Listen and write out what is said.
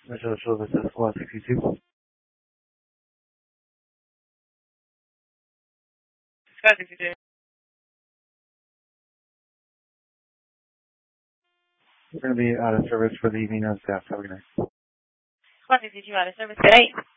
Metro services 162. 162. We're going to be out of service for the evening on staff. Have a good night. 162 out of service. Good night.